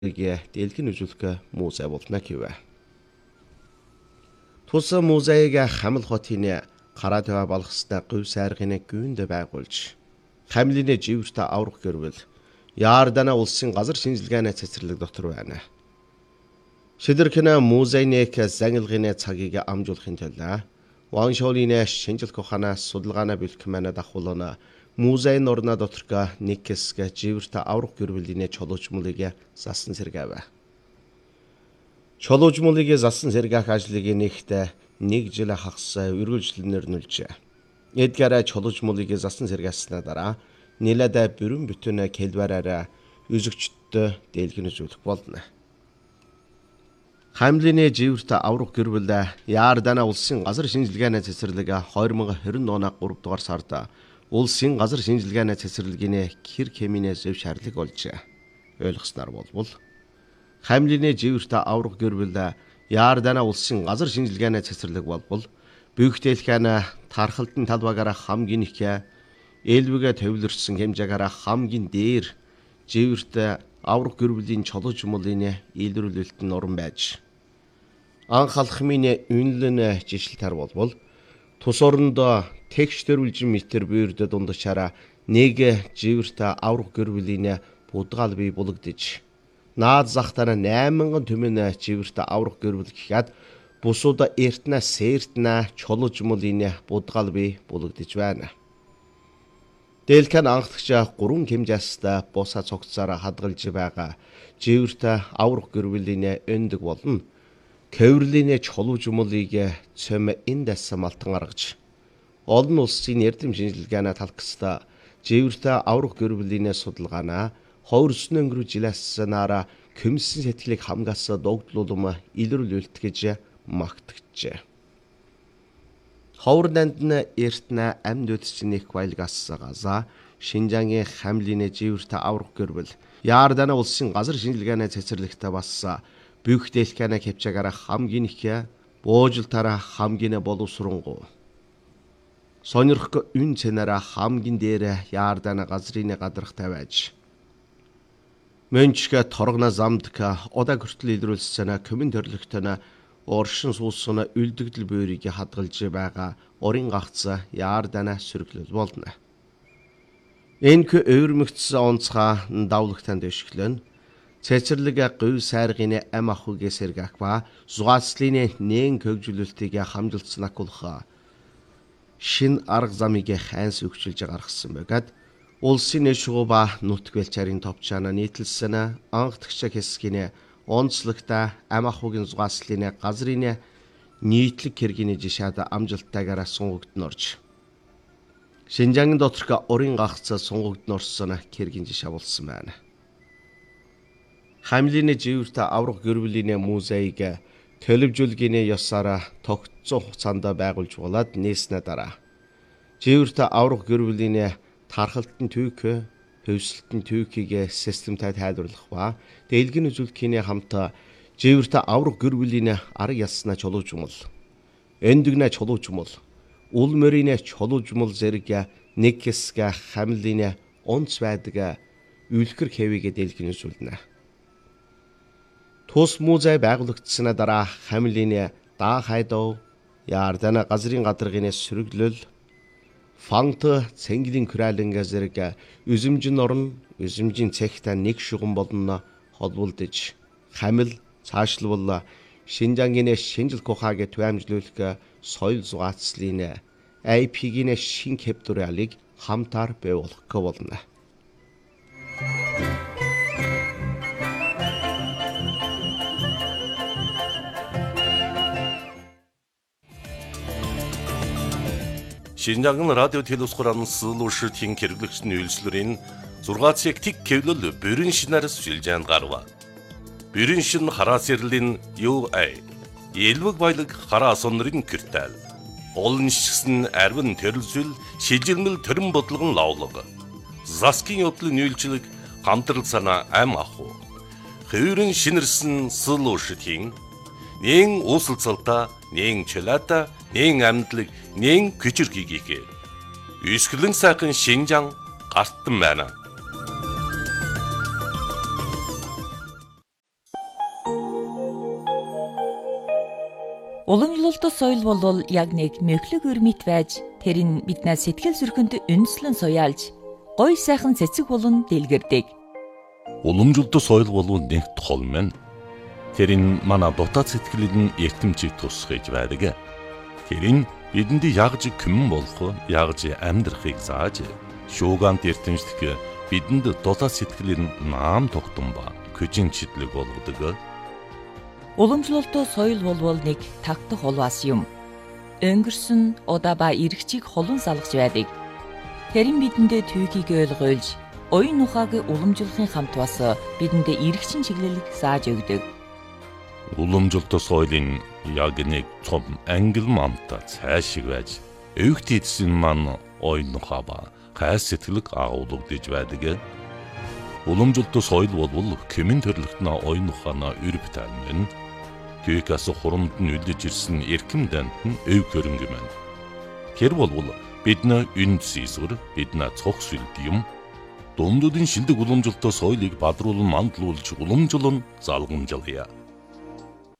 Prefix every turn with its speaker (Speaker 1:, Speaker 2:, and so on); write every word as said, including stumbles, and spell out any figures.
Speaker 1: дэлгэн үзүүлэх музей болно гэв. Тус музейг Хамл хотын Хараа таваа болгосны говь сайргын гүнд байгуулж Хамлын живэрт аврах гэрвэл Яардана улсын газар шинжилгээний цэцэрлэг дотор байна. Шидэрхэн музейнэк зангилгын цагийг амжуулахын тулд Ваншолины шинжилх ухаанаас судалгааны бэлтгэх манад ахуулна музейн орно доторх нэг хэсэг живэрт аврах гэрвлийн чулуужмлыг засан сэргээв. Чулуужмлыг засан сэргээх ажлыг нэгт нэг жил хагас үргэлжлэнээр нүлжээ. Эдгээр чулуужмлыг засан сэргээснээр дараа нэлээд бүрэн бүтэн хэлбэрээр үзэгчдэд дэлгэн үзүүлэх болно. Хамлын живэрт аврах гэрвэл Яардана улсын газар шинжилгээний цэцэрлэг две тысячи двадцать оны третий дугаар сард улсын газар шинжилгээний цэцэрлэгийн хэр хэмнээ зөв шаарлаг болжээ. Ойлгосноор болбол Хамлын живэрт аврах гэрвэл Яардана улсын газар шинжилгээний цэцэрлэг болбол бүгдээлхэн тархалтын талбайгаар хамгийн их ээлвэгэ төвлөрсөн хэмжээгээр хамгийн дээр живэрт аврах гэрвлийн чулуужмлын илрүүлэлт нь орон байж анхалхмын үнэлэн жишэлтар болбол тус орондоо тэгш төрүүлжин метр буйрд дундчаараа нэг живэрт аврах гэрвлийн будгаал бий булагдж наад захтаа восемь түмэн живэрт аврах гэрвэл гэхэд бусууд эртнэ сэртнэ чулуужмлын будгаал бий булагдж байна. Дэлхэн анхдагч гурван хэмжээстэй бусаа цогцоор хадгалж байгаа живэрт аврах гэрвлийн өндөг болно. Кэврлийн чулуужмлыг цөм эндээс малтан гаргаж олон улсын эрдэм шинжилгээний талхстай живэрт аврах гэрвлийн судалгаанаа ховөрсөн өнгөрөө жилээс нараа комиссын сэтгэлийг хамгаас догдлуулам илрүүлэлт гэж магтагчээ. Ховрнанд нь эртнэ амьд үтчнийг байлгаас газа Шинжангийн Хамлын живэрт аврах гэрвэл Яардана улсын газар шинжилгээний цэцэрлэгтээ бас бүгдээлхэн хэмжээгээр хамгийн их буужилтаараа хамгийн боловсронгуй сонирхох үн цэнээр хамгийн дээр Яардана газрын гадаргатай байж мөнчгэ торгона замдка удаа хүртэл илрүүлсэн коммун төрлөختөна оршин суусан үлдэгдэл буйрыг хадгалж байгаа орын гагц Яардана сөрөглөл болно. Энх өвөрмөгцсөн онцгой давлагтанд өшгөлөн цэцэрлэг говь сайргын ам ахуйг сэргэх ба зугаацлын нээн хөгжүүлэлтийг хамжилсан акулха шин арга замыг хайнс өгчүүлж гаргасан байгаад улсын шугууба нутгвэлчарын товчаана нийтлсэн анхдагч хэсгийн онцлогтой ам ахуйгийн зугаацлын газрын нийтлэг хэргийн жишээд амжилттайгаар сунгагдсан орж Шинжангийн доторх орын гагц сунгагдсан орсон хэргийн жишээ болсон байна. Хамлын живэрт аврах гэрвлийн музейг төлөвжүүлгийн ёсоор тогтсон хугацаанд байгуулж болоод нээснэ дараа живэрт аврах гэрвлийн тархалтын түүх, хөвсөлтийн түүхийг системтэй тайлбарлах ба дэлгэн үзүүлэхийн хамт живэрт аврах гэрвлийн арга ясна чулуужмал, өндөгнө чулуужмал, ул мөрийн чулуужмал зэрэг нэг хэсэг Хамлын онц байдаг үлгэр хэвийг дэлгэн үзүүлнэ. Тус музей байгуулагдсанаа дараа Хамлын даа хайдав Яардана газрын гадаргын сөрөглөл фант цэнгэлийн күрэлэнгэ зэрэг үзэмжин орн үзэмжин цэгтээ нэг шугам болно холболдож Хамл цаашлбал Шинжангийн шинжилх ухааг төвөмжлүүлэх соёл зугаацлын ай пи-гийн шин кэптуралыг хамтаар бий болгох болно.
Speaker 2: Шинжангын радио телевизорын сэлүүшийн хэрэглэгчний үйлчлэрийн зургаацыг тэг кэвлэл бүрэн шинээр сүлжээнд гарва. Бүрэн шин хараа сэрлийн ю эй элвэг баялаг хараа сонрын кэртэл олон шигсэн арвин төрөлсөл шижилмэл төрөн бодлогон лавлаг заскин явдлын үйлчлэг хамтрал санаа ам аху хөрөн шинэрсэн сэлүүшийн нэн усалцалта нэн чөлата нэн амьдлаг нэн күчирхийгээ үсгэлэн сайхан Шинжан гартан байна.
Speaker 3: Уламжлалт соёл бол яг нэг мөхлөг өрмөт байж тэрийн биднээс сэтгэл зүрхэнд үнслэн суяалж гоё сайхан цэцэг болон дэлгэрдэг.
Speaker 2: Уламжлалт соёл бол нэг тол мэн. Тэр энэ манай дотоод сэтгэлийн эртэмжийг тусгаж байдаг. Тэр энэ бидэнд ягж күмэн болох, ягж амьдрахыг зааж, шуугант эртэмжлэх бидэнд дотоод сэтгэлийн наам тогтсон ба көжин читлэг болгодог.
Speaker 3: Уламжлалт соёл бол нэг тагтах улаас юм. Өнгөрсөн удаа ба иргэчийг холон салгаж байдаг. Тэрэн бидэндээ түүхийг ойлгуулж, оюун ухааг уламжлахын хамт бас бидэндээ иргэчин чиглэлийг зааж өгдөг.
Speaker 2: Уламжлалт соёлын яг нэг том англ мамта цаашиг байж, өвгт эдсэн маань оюун ухаа ба хайр сэтгэлэг агуулгадж байдаг. Уламжлалт соёл бол кемэн төрлөختнө оюун ухаана өрбөтэн мэн. Түүхээс хурамд нь үлдэж ирсэн эрхэм дант нь өв хөрөнгө мэн. Тэр бол бидний үнд сийсүр, бидний цог сүлд юм. Дундуудын шилдэг уламжлалт соёлыг бадруулан мандлуулж уламжлан залгамжлая.